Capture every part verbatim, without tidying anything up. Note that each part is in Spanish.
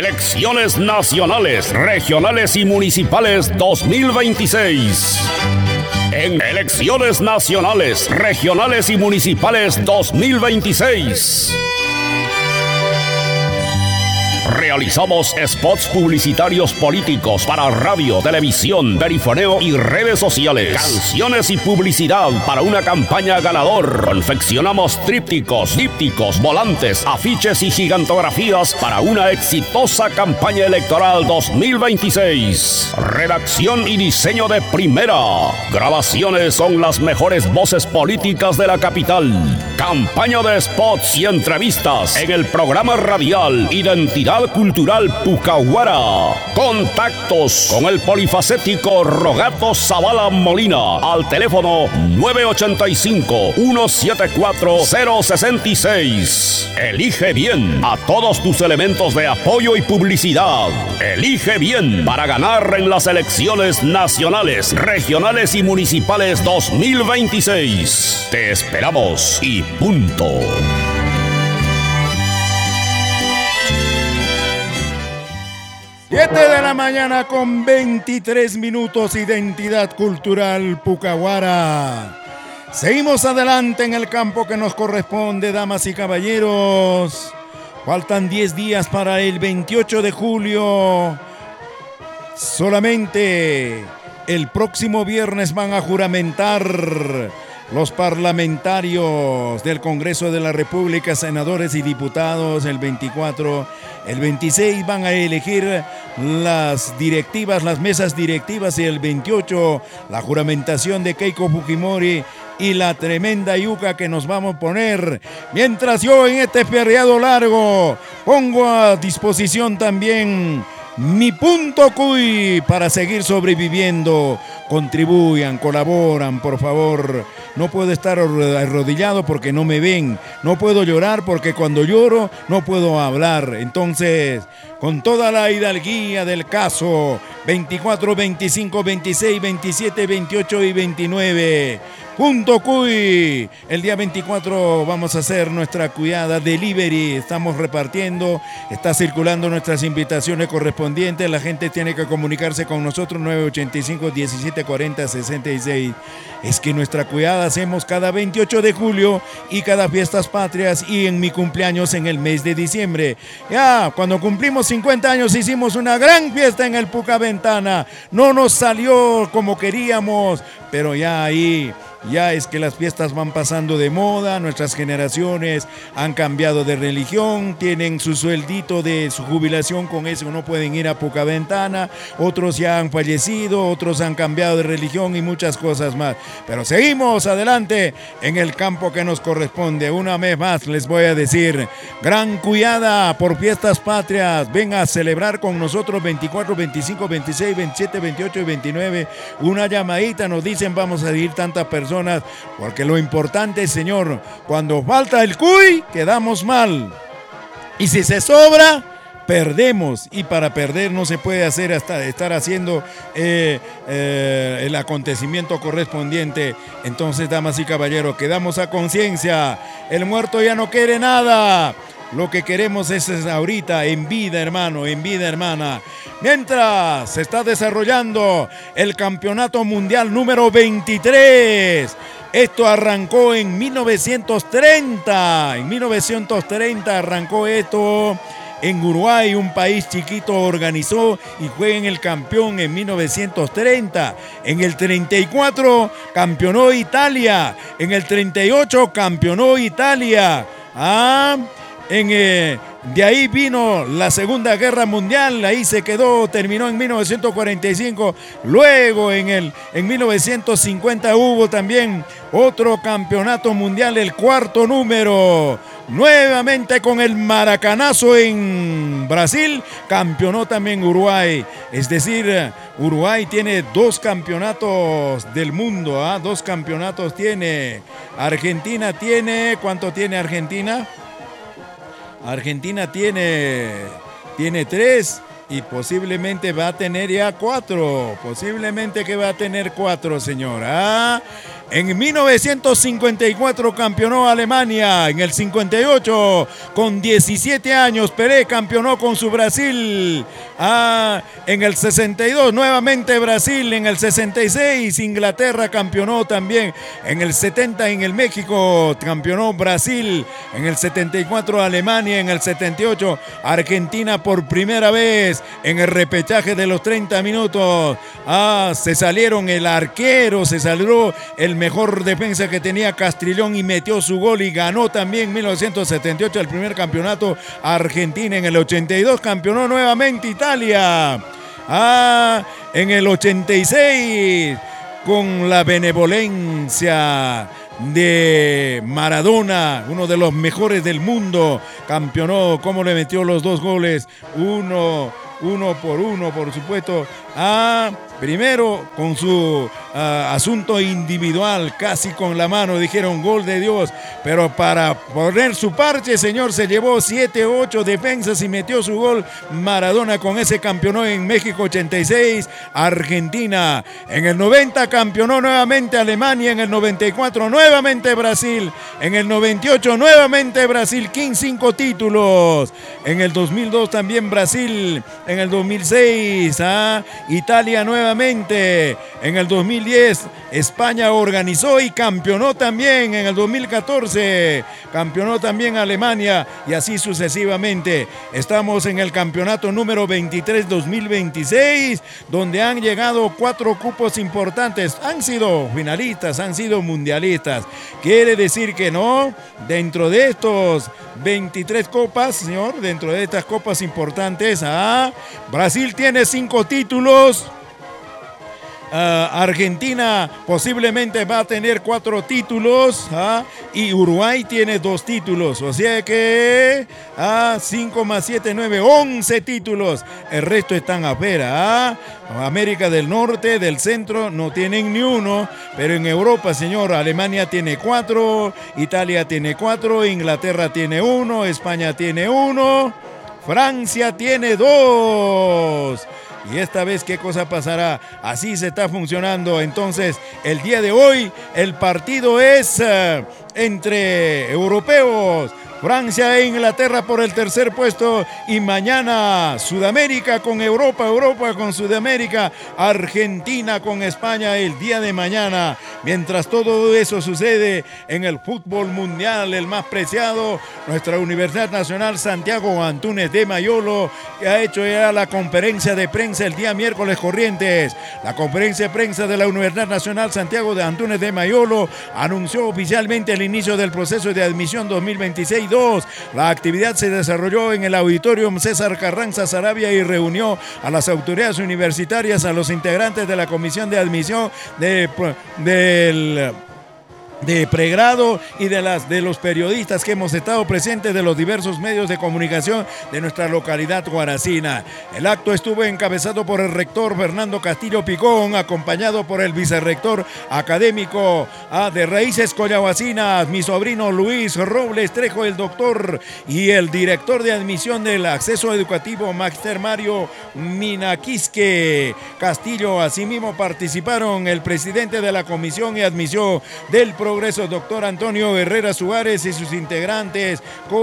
Elecciones nacionales, regionales y municipales dos mil veintiséis. En elecciones nacionales, regionales y municipales dos mil veintiséis. Realizamos spots publicitarios políticos para radio, televisión, perifoneo y redes sociales. Canciones y publicidad para una campaña ganador. Confeccionamos trípticos, dípticos, volantes, afiches y gigantografías para una exitosa campaña electoral dos mil veintiséis. Redacción y diseño de primera. Grabaciones con las mejores voces políticas de la capital. Campaña de spots y entrevistas en el programa radial Identidad Cultural Pucahuara. Contactos con el polifacético Rogato Zavala Molina al teléfono nueve ocho cinco, uno siete cuatro, cero seis seis. Elige bien a todos tus elementos de apoyo y publicidad. Elige bien para ganar en las elecciones nacionales, regionales y municipales dos mil veintiséis. Te esperamos y punto. siete de la mañana con veintitrés minutos, Identidad Cultural Pucahuara. Seguimos adelante en el campo que nos corresponde, damas y caballeros. Faltan diez días para el veintiocho de julio. Solamente el próximo viernes van a juramentar los parlamentarios del Congreso de la República, senadores y diputados. El veinticuatro, el veintiséis van a elegir las directivas, las mesas directivas, y el veintiocho la juramentación de Keiko Fujimori y la tremenda yuca que nos vamos a poner. Mientras yo en este feriado largo pongo a disposición también mi punto cuy para seguir sobreviviendo. Contribuyan, colaboran, por favor. No puedo estar arrodillado porque no me ven. No puedo llorar porque cuando lloro no puedo hablar. Entonces, con toda la hidalguía del caso, veinticuatro, veinticinco, veintiséis, veintisiete, veintiocho y veintinueve. Punto Cuy. El día veinticuatro vamos a hacer nuestra cuidada delivery. Estamos repartiendo, está circulando nuestras invitaciones correspondientes. La gente tiene que comunicarse con nosotros, nueve ochenta y cinco, diecisiete cuarenta, sesenta y seis. Es que nuestra cuidada hacemos cada veintiocho de julio y cada fiestas patrias, y en mi cumpleaños en el mes de diciembre. Ya, cuando cumplimos cincuenta años hicimos una gran fiesta en el Pucaventana. No nos salió como queríamos, pero ya ahí... Ya es que las fiestas van pasando de moda, nuestras generaciones han cambiado de religión, tienen su sueldito de su jubilación, con eso no pueden ir a Pucaventana, otros ya han fallecido, otros han cambiado de religión y muchas cosas más. Pero seguimos adelante en el campo que nos corresponde. Una vez más les voy a decir, gran cuidada por fiestas patrias, ven a celebrar con nosotros veinticuatro, veinticinco, veintiséis, veintisiete, veintiocho y veintinueve. Una llamadita, nos dicen vamos a ir tantas personas. Porque lo importante, señor, cuando falta el cuy, quedamos mal. Y si se sobra, perdemos. Y para perder no se puede hacer hasta estar haciendo eh, eh, el acontecimiento correspondiente. Entonces, damas y caballeros, quedamos a conciencia. El muerto ya no quiere nada. Lo que queremos es, es ahorita, en vida, hermano, en vida, hermana. Mientras se está desarrollando el Campeonato Mundial número veintitrés. Esto arrancó en mil novecientos treinta. En mil novecientos treinta arrancó esto. En Uruguay, un país chiquito, organizó y fue en el campeón en mil novecientos treinta. En el treinta y cuatro campeonó Italia. En el treinta y ocho campeonó Italia. Ah... En, eh, de ahí vino la Segunda Guerra Mundial, ahí se quedó, terminó en mil novecientos cuarenta y cinco. Luego en, el, en mil novecientos cincuenta hubo también otro campeonato mundial, el cuarto número. Nuevamente con el Maracanazo en Brasil, campeonó también Uruguay. Es decir, Uruguay tiene dos campeonatos del mundo, ¿eh? Dos campeonatos tiene. Argentina tiene, ¿cuánto tiene Argentina? Argentina tiene, tiene tres y posiblemente va a tener ya cuatro, posiblemente que va a tener cuatro, señora. En mil novecientos cincuenta y cuatro campeonó Alemania, en el cincuenta y ocho con diecisiete años Pelé campeonó con su Brasil, ah, en el sesenta y dos nuevamente Brasil, en el sesenta y seis Inglaterra campeonó también, en el setenta en el México campeonó Brasil, en el setenta y cuatro Alemania, en el setenta y ocho Argentina por primera vez en el repechaje de los treinta minutos, ah, se salieron el arquero, se salió el mejor defensa que tenía Castrillón y metió su gol y ganó también en mil novecientos setenta y ocho el primer campeonato Argentina. En el ochenta y dos campeonó nuevamente Italia. Ah, en el ochenta y seis con la benevolencia de Maradona, uno de los mejores del mundo, campeonó. Cómo le metió los dos goles, uno, uno por uno, por supuesto. Ah, primero con su uh, asunto individual, casi con la mano, dijeron gol de Dios, pero para poner su parche, señor, se llevó siete, ocho defensas y metió su gol. Maradona con ese campeonó en México ochenta y seis, Argentina. En el noventa campeonó nuevamente Alemania, en el noventa y cuatro nuevamente Brasil, en el noventa y ocho nuevamente Brasil, quince, cinco títulos. En el dos mil dos también Brasil, en el dos mil seis, ah, Italia nuevamente, en el dos mil diez España organizó y campeonó también, en el dos mil catorce campeonó también Alemania y así sucesivamente. Estamos en el campeonato número veintitrés dos mil veintiséis, donde han llegado cuatro cupos importantes, han sido finalistas, han sido mundialistas. Quiere decir que no, dentro de estos veintitrés copas, señor, dentro de estas copas importantes, ah, Brasil tiene cinco títulos. Uh, Argentina posiblemente va a tener cuatro títulos, ¿ah? Y Uruguay tiene dos títulos, o sea que ¿ah? cinco más siete, nueve, once títulos. El resto están afuera, ¿ah? América del Norte, del Centro no tienen ni uno, pero en Europa, señor, Alemania tiene cuatro, Italia tiene cuatro, Inglaterra tiene uno, España tiene uno, Francia tiene dos. Y esta vez, ¿qué cosa pasará? Así se está funcionando. Entonces, el día de hoy, el partido es uh, entre europeos. Francia e Inglaterra por el tercer puesto y mañana Sudamérica con Europa, Europa con Sudamérica, Argentina con España el día de mañana. Mientras todo eso sucede en el fútbol mundial, el más preciado, nuestra Universidad Nacional Santiago Antúnez de Mayolo, que ha hecho ya la conferencia de prensa el día miércoles corrientes. La conferencia de prensa de la Universidad Nacional Santiago de Antúnez de Mayolo anunció oficialmente el inicio del proceso de admisión dos mil veintiséis. La actividad se desarrolló en el Auditorium César Carranza Sarabia y reunió a las autoridades universitarias, a los integrantes de la comisión de admisión de, del... de pregrado y de, las, de los periodistas que hemos estado presentes de los diversos medios de comunicación de nuestra localidad guaracina. El acto estuvo encabezado por el rector Fernando Castillo Picón, acompañado por el vicerrector académico ah, de Raíces Collahuasinas, mi sobrino Luis Robles Trejo, el doctor, y el director de admisión del acceso educativo, Máster Mario Minaquisque Castillo. Asimismo participaron el presidente de la comisión y admisión del programa Progreso, doctor Antonio Herrera Suárez, y sus integrantes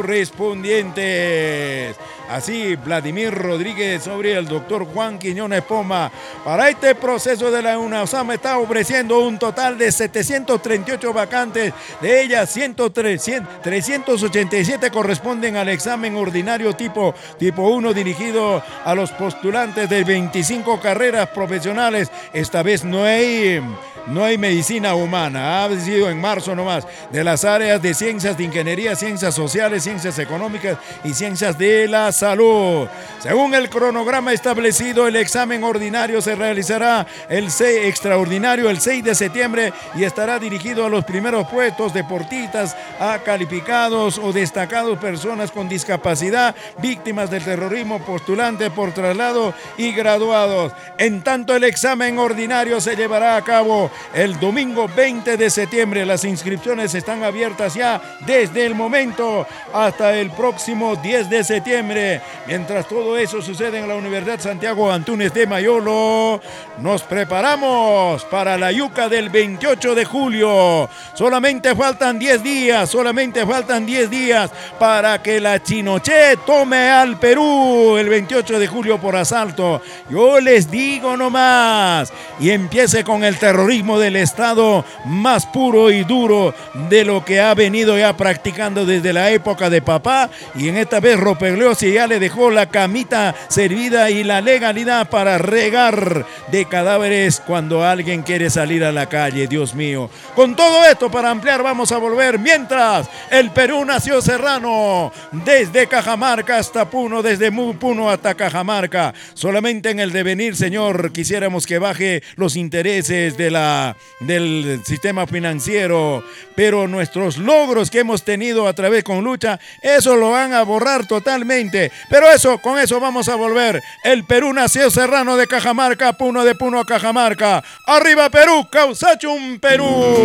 correspondientes. Así, Vladimir Rodríguez sobre el doctor Juan Quiñones Poma. Para este proceso de la UNAUSAM está ofreciendo un total de setecientas treinta y ocho vacantes. De ellas, trescientos ochenta y siete corresponden al examen ordinario tipo, tipo uno, dirigido a los postulantes de veinticinco carreras profesionales. Esta vez no hay... No hay medicina humana, ha sido en marzo nomás, de las áreas de ciencias de ingeniería, ciencias sociales, ciencias económicas y ciencias de la salud. Según el cronograma establecido, el examen ordinario se realizará el seis, extraordinario el seis de septiembre y estará dirigido a los primeros puestos, deportistas, a calificados o destacados, personas con discapacidad, víctimas del terrorismo, postulantes por traslado y graduados. En tanto, el examen ordinario se llevará a cabo el domingo veinte de septiembre. Las inscripciones están abiertas ya desde el momento hasta el próximo diez de septiembre. Mientras todo eso sucede en la Universidad Santiago Antúnez de Mayolo, nos preparamos para la yuca del veintiocho de julio. Solamente faltan diez días, solamente faltan diez días para que la Chinoché tome al Perú el veintiocho de julio por asalto. Yo les digo nomás, y empiece con el terrorismo del Estado más puro y duro de lo que ha venido ya practicando desde la época de papá, y en esta vez Ropegliosi ya le dejó la camita servida y la legalidad para regar de cadáveres cuando alguien quiere salir a la calle. Dios mío, con todo esto para ampliar vamos a volver. Mientras el Perú nació serrano, desde Cajamarca hasta Puno, desde Puno hasta Cajamarca. Solamente en el devenir, señor, quisiéramos que baje los intereses de la, del sistema financiero, pero nuestros logros que hemos tenido a través con lucha, eso lo van a borrar totalmente. Pero eso, con eso vamos a volver. El Perú nació serrano de Cajamarca, Puno de Puno a Cajamarca. ¡Arriba Perú! ¡Causachum Perú!